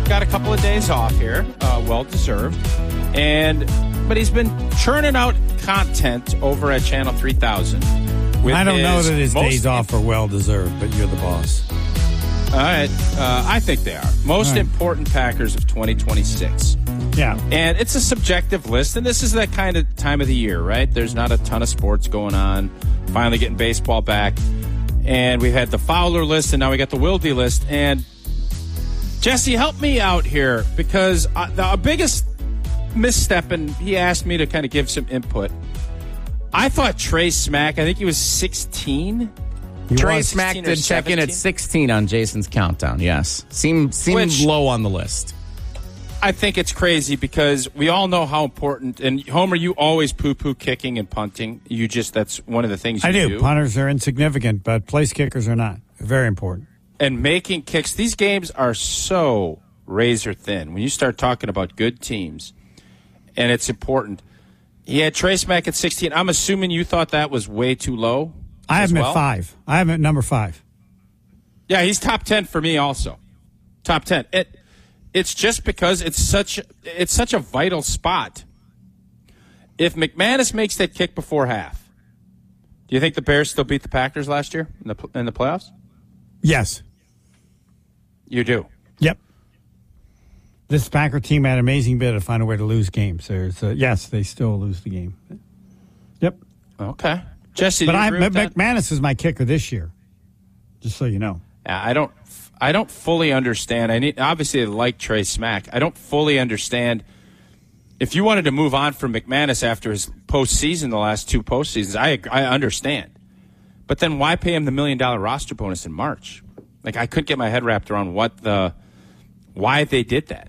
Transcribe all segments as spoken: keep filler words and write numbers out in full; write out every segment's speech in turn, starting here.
got a couple of days off here, uh, well deserved, and but he's been churning out content over at Channel three thousand. I don't know that his days off are well deserved, but you're the boss. All right, uh, I think they are. Most right. important Packers of twenty twenty-six. Yeah. And it's a subjective list, and this is that kind of time of the year, right? There's not a ton of sports going on. Finally getting baseball back. And we had the Fowler list, and now we got the Wilde list. And, Jesse, help me out here, because uh, the biggest misstep, and he asked me to kind of give some input. I thought Trey Smack, I think he was sixteen. He Trey Smack did check in at sixteen on Jason's countdown, yes. Seemed, seemed Which, low on the list. I think it's crazy because we all know how important, and Homer, you always poo-poo kicking and punting. You just, that's one of the things you I do. do. Punters are insignificant, but place kickers are not. They're very important. And making kicks, these games are so razor thin. When you start talking about good teams, and it's important. He had Trey Smack at sixteen. I'm assuming you thought that was way too low. I have him well? at five. I have him at number five. Yeah, he's top ten for me also. Top ten. It, it's just because it's such it's such a vital spot. If McManus makes that kick before half, do you think the Bears still beat the Packers last year in the in the playoffs? Yes. You do? Yep. This Packer team had an amazing bit to find a way to lose games. There's, uh, yes, they still lose the game. Yep. Okay. Jesse, but do you I, agree with McManus that? is my kicker this year, just so you know. I don't I don't fully understand. I need obviously I like Trey Smack. I don't fully understand. If you wanted to move on from McManus after his postseason, the last two postseasons, I I understand. But then why pay him the million dollar roster bonus in March? Like I couldn't get my head wrapped around what the why they did that.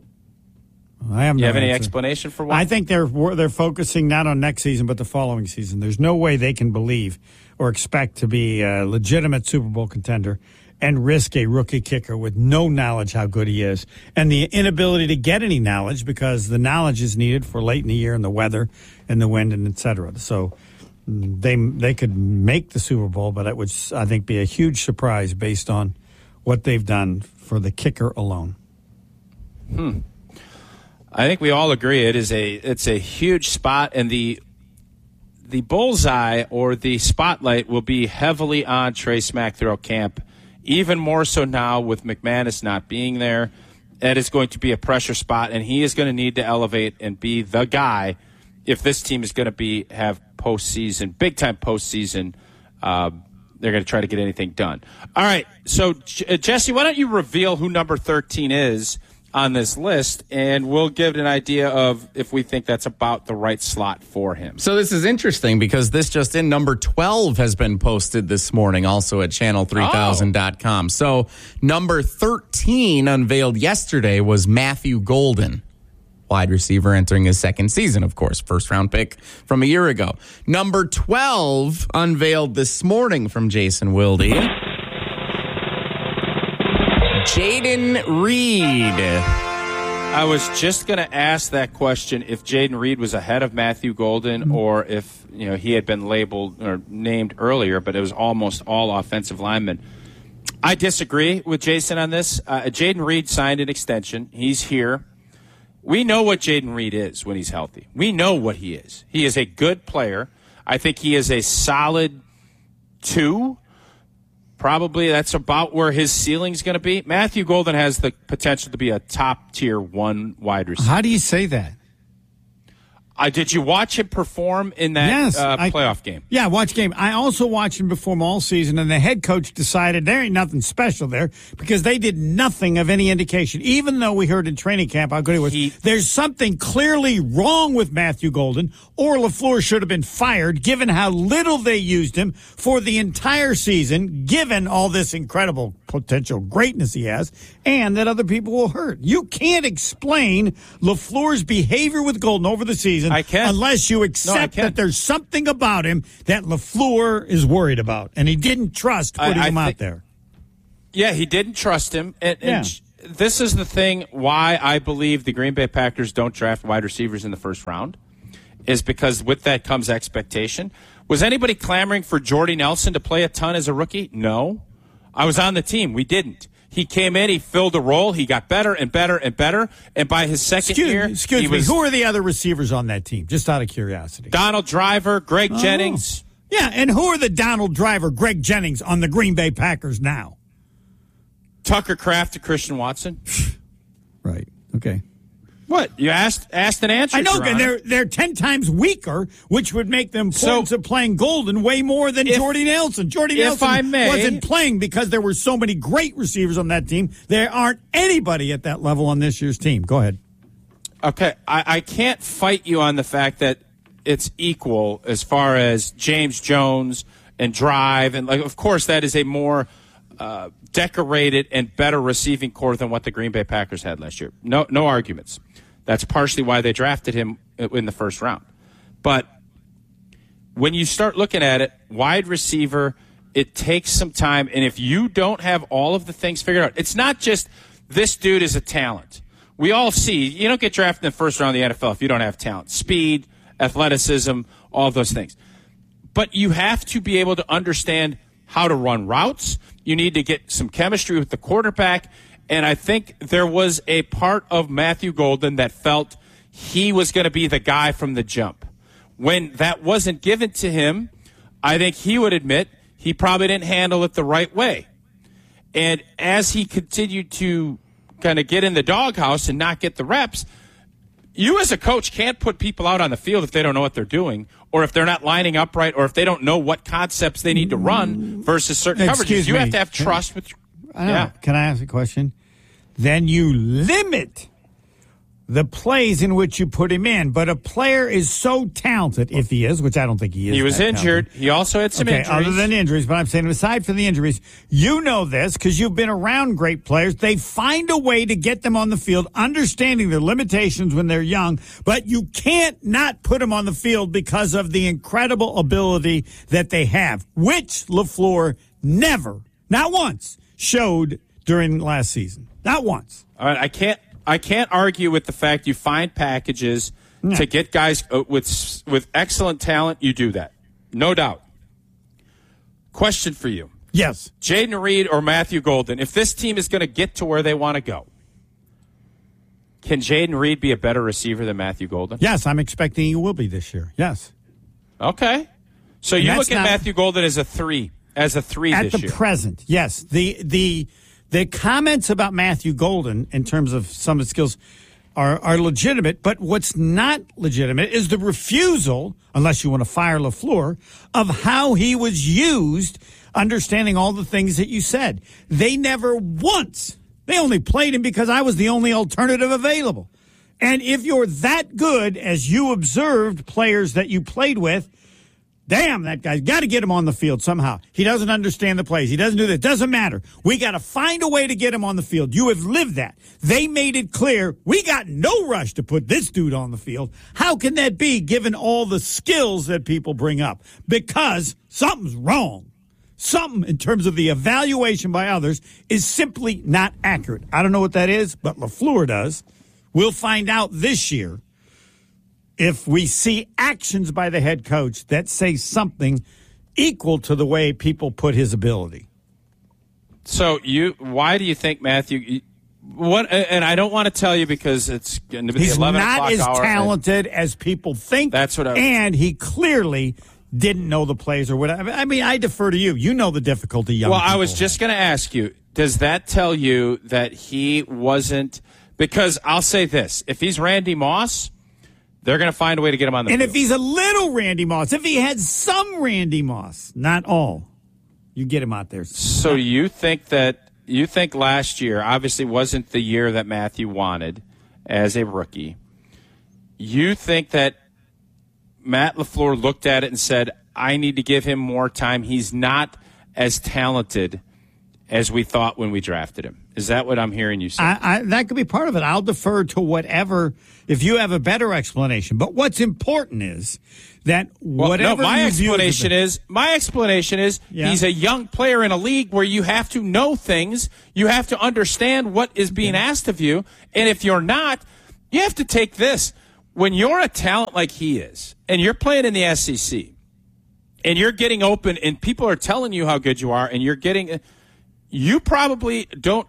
I have Do you no have any answer. explanation for why? I think they're they're focusing not on next season but the following season. There's no way they can believe or expect to be a legitimate Super Bowl contender and risk a rookie kicker with no knowledge how good he is and the inability to get any knowledge because the knowledge is needed for late in the year and the weather and the wind and et cetera. So they they could make the Super Bowl, but it would, I think, be a huge surprise based on what they've done for the kicker alone. Hmm. I think we all agree it is a it's a huge spot, and the the bullseye or the spotlight will be heavily on Trey Smack throughout camp, even more so now with McManus not being there. That is going to be a pressure spot, and he is going to need to elevate and be the guy if this team is going to be have postseason, big time postseason. Uh, they're going to try to get anything done. All right, so J- Jesse, why don't you reveal who number thirteen is on this list, and we'll give it an idea of if we think that's about the right slot for him. So this is interesting because this just in, number twelve has been posted this morning also at channel three thousand dot com. Oh. So number thirteen unveiled yesterday was Matthew Golden, wide receiver entering his second season, of course, first round pick from a year ago. Number twelve unveiled this morning from Jason Wilde, Jayden Reed. I was just going to ask that question if Jayden Reed was ahead of Matthew Golden mm-hmm. or if you know he had been labeled or named earlier, but it was almost all offensive linemen. I disagree with Jason on this. Uh, Jayden Reed signed an extension. He's here. We know what Jayden Reed is when he's healthy. We know what he is. He is a good player. I think he is a solid two. Probably that's about where his ceiling's going to be. Matthew Golden has the potential to be a top-tier one wide receiver. How do you say that? Uh, did you watch him perform in that yes, uh, I, playoff game? Yeah, watch game. I also watched him perform all season, and the head coach decided there ain't nothing special there because they did nothing of any indication. Even though we heard in training camp how good he was, he, there's something clearly wrong with Matthew Golden, or LaFleur should have been fired given how little they used him for the entire season, given all this incredible potential greatness he has, and that other people will hurt. You can't explain LaFleur's behavior with Golden over the season I can. unless you accept no, that there's something about him that LaFleur is worried about, and he didn't trust putting I, I him think, out there. Yeah, he didn't trust him. And, yeah. and this is the thing why I believe the Green Bay Packers don't draft wide receivers in the first round, is because with that comes expectation. Was anybody clamoring for Jordy Nelson to play a ton as a rookie? No. I was on the team. We didn't. He came in, he filled a role, he got better and better and better, and by his second excuse, year, excuse he me, was who are the other receivers on that team? Just out of curiosity. Donald Driver, Greg oh. Jennings. Yeah, and who are the Donald Driver, Greg Jennings on the Green Bay Packers now? Tucker Kraft and Christian Watson. Right. Okay. What? You asked asked and answered. I know, Your Honor. they're they're ten times weaker, which would make the importance So, of playing Golden way more than if, Jordy Nelson. Jordy if Nelson I may, wasn't playing because there were so many great receivers on that team. There aren't anybody at that level on this year's team. Go ahead. Okay, I, I can't fight you on the fact that it's equal as far as James Jones and Drive, and like, of course, that is a more uh, decorated and better receiving core than what the Green Bay Packers had last year. No, no arguments. That's partially why they drafted him in the first round. But when you start looking at it, wide receiver, it takes some time. And if you don't have all of the things figured out, it's not just this dude is a talent. We all see, you don't get drafted in the first round of the N F L if you don't have talent. Speed, athleticism, all of those things. But you have to be able to understand how to run routes. You need to get some chemistry with the quarterback. And I think there was a part of Matthew Golden that felt he was going to be the guy from the jump. When that wasn't given to him, I think he would admit he probably didn't handle it the right way. And as he continued to kind of get in the doghouse and not get the reps, you as a coach can't put people out on the field if they don't know what they're doing, or if they're not lining up right, or if they don't know what concepts they need to run versus certain Excuse coverages. You me. have to have trust with I don't Yeah. know. Can I ask a question? Then you limit the plays in which you put him in. But a player is so talented, if he is, which I don't think he is. He was that injured. talented. He also had some okay, injuries. other than injuries, but I'm saying aside from the injuries, you know this because you've been around great players. They find a way to get them on the field, understanding their limitations when they're young, but you can't not put them on the field because of the incredible ability that they have, which LaFleur never, not once, showed during last season. Not once. All right, I can't. I can't argue with the fact you find packages Yeah. to get guys uh, with with excellent talent. You do that, no doubt. Question for you: Yes. Jaden Reed or Matthew Golden? If this team is going to get to where they want to go, can Jaden Reed be a better receiver than Matthew Golden? Yes, I'm expecting he will be this year. Yes. Okay. So you And look that's at not- Matthew Golden as a three, as a three At this the year. present, yes. The the the comments about Matthew Golden in terms of some of the skills are are legitimate, but what's not legitimate is the refusal, unless you want to fire LaFleur, of how he was used, understanding all the things that you said. They never once, they only played him because I was the only alternative available. And if you're that good as you observed players that you played with, damn, that guy's got to get him on the field somehow. He doesn't understand the plays. He doesn't do that. Doesn't matter. We got to find a way to get him on the field. You have lived that. They made it clear we got no rush to put this dude on the field. How can that be given all the skills that people bring up? Because something's wrong. Something in terms of the evaluation by others is simply not accurate. I don't know what that is, but LaFleur does. We'll find out this year if we see actions by the head coach that say something equal to the way people put his ability. So you, why do you think Matthew? What? And I don't want to tell you because it's going to be He's the eleven not o'clock as hour. talented as people think. That's what I- And he clearly didn't know the plays or whatever. I mean, I defer to you. You know the difficulty young Well, I people was just going to ask you, does that tell you that he wasn't? Because I'll say this: if he's Randy Moss, they're going to find a way to get him on the And field. if he's a little Randy Moss, if he had some Randy Moss, not all, you get him out there. So you think that you think last year obviously wasn't the year that Matthew wanted as a rookie. You think that Matt LaFleur looked at it and said, I need to give him more time. He's not as talented as we thought when we drafted him. Is that what I'm hearing you say? I, I, that could be part of it. I'll defer to whatever, if you have a better explanation. But what's important is that Well, whatever no, my you view as a- explanation is my explanation is Yeah. he's a young player in a league where you have to know things, you have to understand what is being asked of you, and if you're not, you have to take this. When you're a talent like he is, and you're playing in the S E C, and you're getting open, and people are telling you how good you are, and you're getting, you probably don't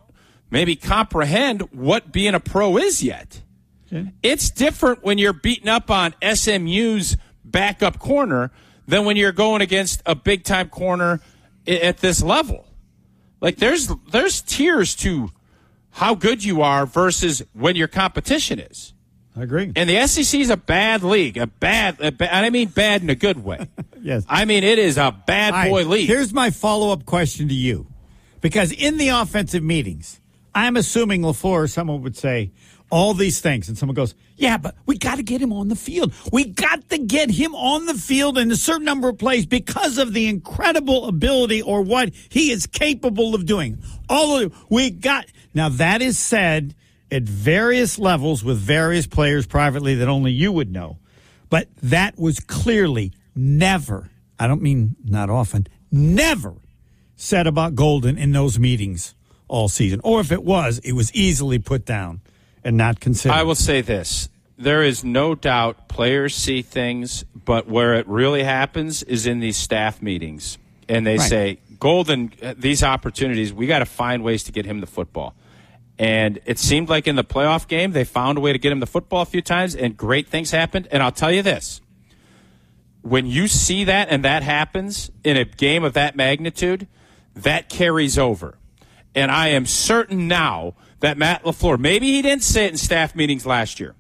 maybe comprehend what being a pro is yet. Okay. It's different when you're beating up on S M U's backup corner than when you're going against a big-time corner at this level. Like, there's there's tiers to how good you are versus when your competition is. I agree. And the S E C is a bad league, a bad, a bad, I mean bad in a good way. Yes. I mean, it is a bad right, boy league. Here's my follow-up question to you. Because in the offensive meetings, I'm assuming LaFleur, someone would say all these things, and someone goes, yeah, but we got to get him on the field. We got to get him on the field in a certain number of plays because of the incredible ability or what he is capable of doing. All of we got. Now, that is said at various levels with various players privately that only you would know. But that was clearly never, I don't mean not often, never said about Golden in those meetings all season. Or if it was, it was easily put down and not considered. I will say this. There is no doubt players see things, but where it really happens is in these staff meetings. And they right. say, Golden, these opportunities, we got to find ways to get him the football. And it seemed like in the playoff game, they found a way to get him the football a few times, and great things happened. And I'll tell you this. When you see that and that happens in a game of that magnitude, that carries over. And I am certain now that Matt LaFleur, maybe he didn't say it in staff meetings last year.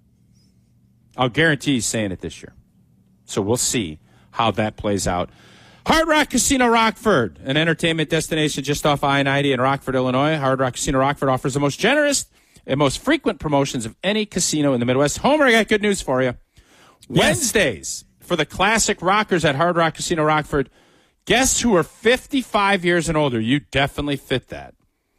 I'll guarantee he's saying it this year. So we'll see how that plays out. Hard Rock Casino Rockford, an entertainment destination just off I ninety in Rockford, Illinois. Hard Rock Casino Rockford offers the most generous and most frequent promotions of any casino in the Midwest. Homer, I got good news for you. Yes. Wednesdays, for the classic rockers at Hard Rock Casino Rockford, guests who are fifty-five years and older, you definitely fit that.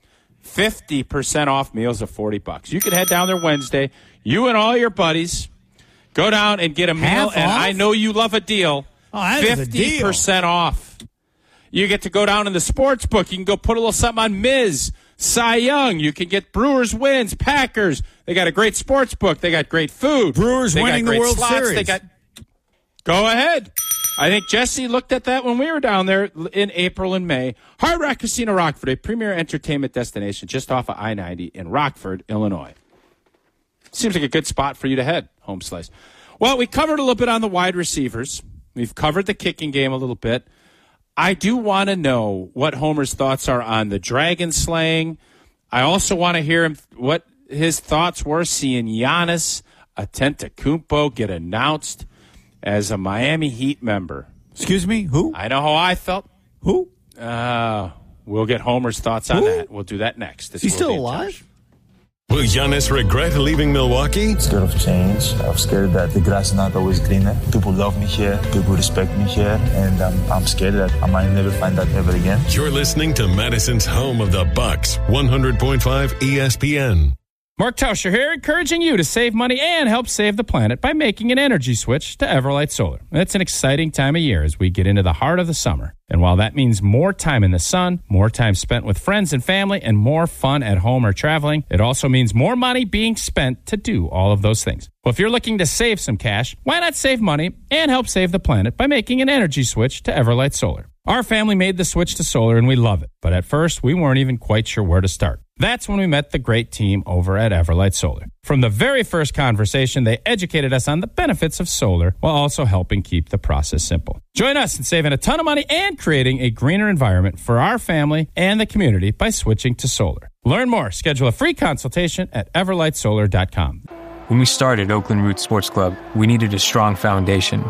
fifty percent off meals of forty bucks. You can head down there Wednesday. You and all your buddies go down and get a meal, Half and off? I know you love a deal. Oh, that is a deal. fifty percent off. You get to go down in the sports book. You can go put a little something on Miz, Cy Young. You can get Brewers wins, Packers. They got a great sports book. They got great food. Brewers they winning got the great World slots. Series. They got. Go ahead. I think Jesse looked at that when we were down there in April and May. Hard Rock Casino Rockford, a premier entertainment destination just off of I ninety in Rockford, Illinois. Seems like a good spot for you to head, Home Slice. Well, we covered a little bit on the wide receivers. We've covered the kicking game a little bit. I do want to know what Homer's thoughts are on the dragon slaying. I also want to hear him what his thoughts were seeing Giannis Antetokounmpo get announced as a Miami Heat member. Excuse me? Who? I know how I felt. Who? Uh, we'll get Homer's thoughts on Who? that. We'll do that next. This He's will still be in alive? touch. Will Giannis regret leaving Milwaukee? Scared of change. I'm scared that the grass is not always greener. People love me here. People respect me here. And um, I'm scared that I might never find that ever again. You're listening to Madison's home of the Bucks, one hundred point five E S P N. Mark Tauscher here, encouraging you to save money and help save the planet by making an energy switch to Everlight Solar. It's an exciting time of year as we get into the heart of the summer. And while that means more time in the sun, more time spent with friends and family, and more fun at home or traveling, it also means more money being spent to do all of those things. Well, if you're looking to save some cash, why not save money and help save the planet by making an energy switch to Everlight Solar? Our family made the switch to solar and we love it. But at first, we weren't even quite sure where to start. That's when we met the great team over at Everlight Solar. From the very first conversation, they educated us on the benefits of solar while also helping keep the process simple. Join us in saving a ton of money and creating a greener environment for our family and the community by switching to solar. Learn more. Schedule a free consultation at everlight solar dot com. When we started Oakland Roots Sports Club, we needed a strong foundation.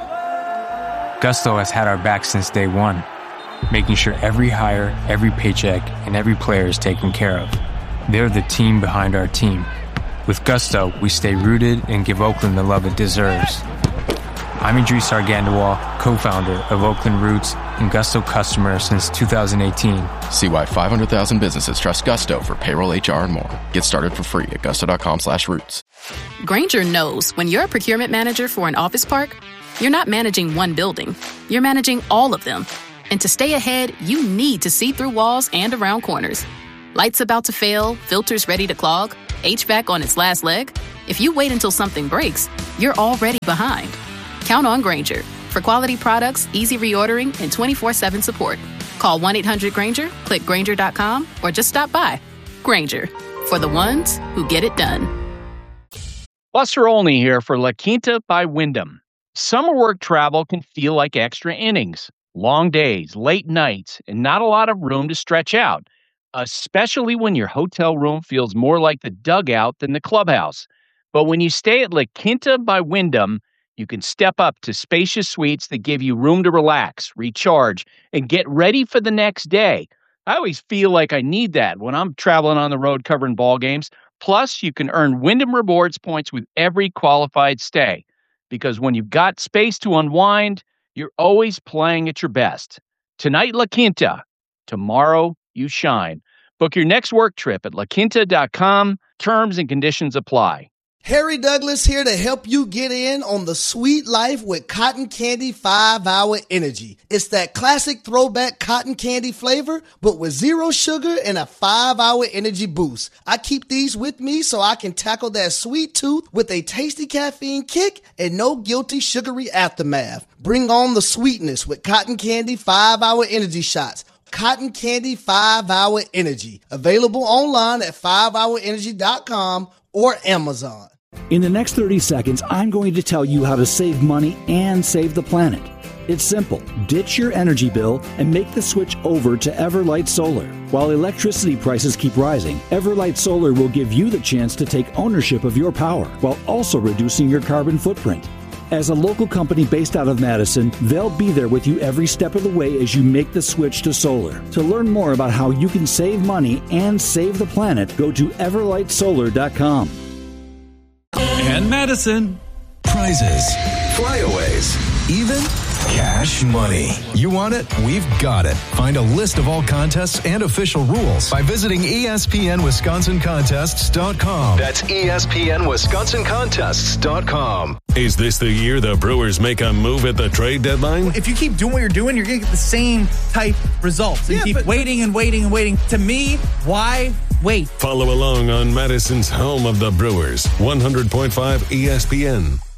Gusto has had our back since day one, making sure every hire, every paycheck, and every player is taken care of. They're the team behind our team. With Gusto, we stay rooted and give Oakland the love it deserves. I'm Idris Argandawal, co-founder of Oakland Roots and Gusto customer since two thousand eighteen. See why five hundred thousand businesses trust Gusto for payroll, H R, and more. Get started for free at gusto.com slash roots. Grainger knows when you're a procurement manager for an office park, you're not managing one building. You're managing all of them. And to stay ahead, you need to see through walls and around corners. Lights about to fail, filters ready to clog, H V A C on its last leg. If you wait until something breaks, you're already behind. Count on Grainger for quality products, easy reordering, and twenty-four seven support. Call one eight hundred Grainger, click Grainger dot com, or just stop by. Grainger, for the ones who get it done. Buster Olney here for La Quinta by Wyndham. Summer work travel can feel like extra innings. Long days, late nights, and not a lot of room to stretch out, especially when your hotel room feels more like the dugout than the clubhouse. But when you stay at La Quinta by Wyndham, you can step up to spacious suites that give you room to relax, recharge, and get ready for the next day. I always feel like I need that when I'm traveling on the road covering ball games. Plus, you can earn Wyndham Rewards points with every qualified stay. Because when you've got space to unwind, you're always playing at your best. Tonight, La Quinta. Tomorrow, you shine. Book your next work trip at la quinta dot com. Terms and conditions apply. Harry Douglas here to help you get in on the sweet life with Cotton Candy five hour Energy. It's that classic throwback cotton candy flavor, but with zero sugar and a five hour energy boost. I keep these with me so I can tackle that sweet tooth with a tasty caffeine kick and no guilty sugary aftermath. Bring on the sweetness with Cotton Candy five hour Energy shots. Cotton Candy five hour Energy. Available online at five hour energy dot com or Amazon. In the next thirty seconds, I'm going to tell you how to save money and save the planet. It's simple. Ditch your energy bill and make the switch over to Everlight Solar. While electricity prices keep rising, Everlight Solar will give you the chance to take ownership of your power while also reducing your carbon footprint. As a local company based out of Madison, they'll be there with you every step of the way as you make the switch to solar. To learn more about how you can save money and save the planet, go to everlight solar dot com. And Madison. Prizes, flyaways, even cash money. You want it? We've got it. Find a list of all contests and official rules by visiting E S P N Wisconsin Contests dot com. That's E S P N Wisconsin Contests dot com. Is this the year the Brewers make a move at the trade deadline? If you keep doing what you're doing, you're going to get the same type results. And yeah, you keep but, waiting and waiting and waiting. To me, why wait? Follow along on Madison's home of the Brewers, one hundred point five E S P N.